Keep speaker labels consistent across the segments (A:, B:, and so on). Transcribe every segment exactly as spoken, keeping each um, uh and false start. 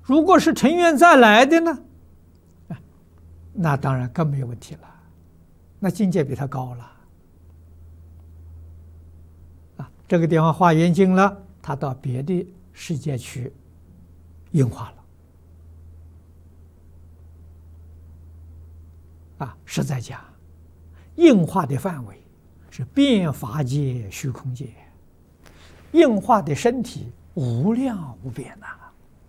A: 如果是成愿再来的呢？啊，那当然更没有问题了，那境界比他高了。啊，这个地方化缘尽了，他到别的世界去应化了。啊，是在讲应化的范围是遍法界、虚空界，应化的身体无量无边呐。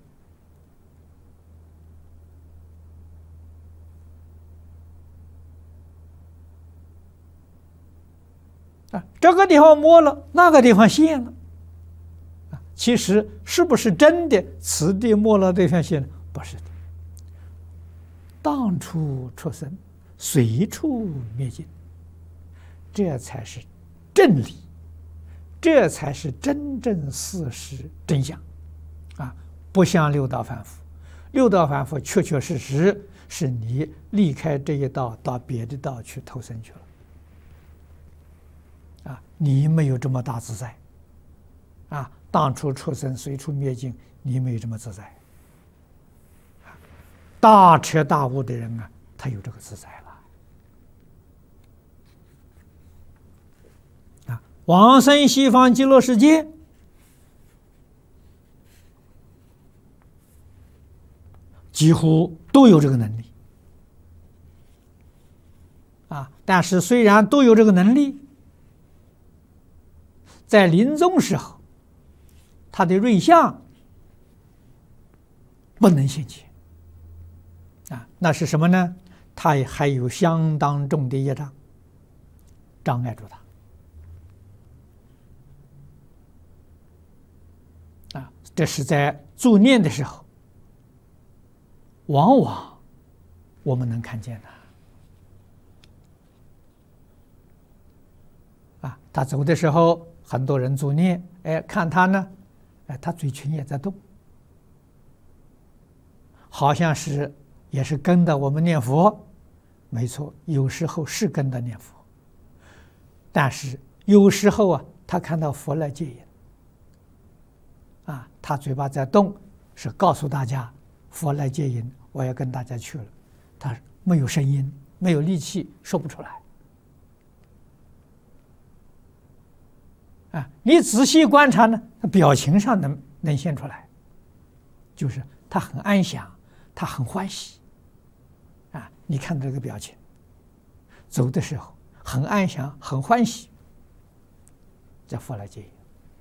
A: 啊，这个地方摸了，那个地方现了。啊，其实是不是真的此地摸了，对方现了？不是的。当处出生，随处灭尽，这才是真理，这才是真正事实真相。啊，不像六道凡夫，六道凡夫确确实实是你离开这一道，到别的道去投生去了。啊，你没有这么大自在，啊，当初出生，随处灭尽，你没有这么自在。大彻大悟的人啊，他有这个自在了。啊，往生西方极乐世界，几乎都有这个能力。啊，但是虽然都有这个能力，在临终时候，他的瑞相不能现前。啊，那是什么呢？他也还有相当重的业障障碍住他。啊，这是在助念的时候，往往我们能看见的。啊，他走的时候，很多人助念，哎，看他呢，哎，他嘴唇也在动，好像是也是跟着我们念佛。没错，有时候是跟着念佛，但是有时候啊，他看到佛来接引，啊，他嘴巴在动，是告诉大家佛来接引，我要跟大家去了。他没有声音，没有力气，说不出来。啊，你仔细观察呢，表情上能能现出来，就是他很安详，他很欢喜。啊，你看这个表情，走的时候很安详，很欢喜，叫佛来接引。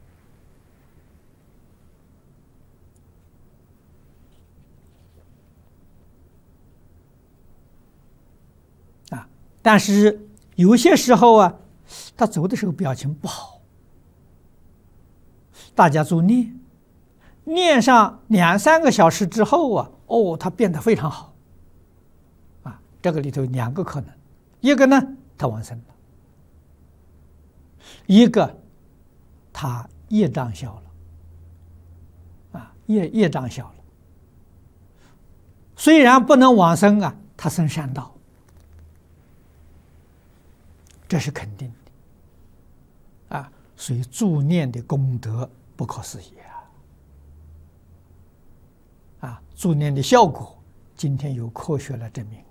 A: 啊，但是有些时候啊，他走的时候表情不好，大家做念，念上两三个小时之后啊，哦，他变得非常好。啊，这个里头两个可能，一个呢，他往生了；一个他业障消了。啊，业业障消了，虽然不能往生啊，他生善道，这是肯定的。啊，所以助念的功德不可思议啊！啊，助念的效果，今天有科学来证明。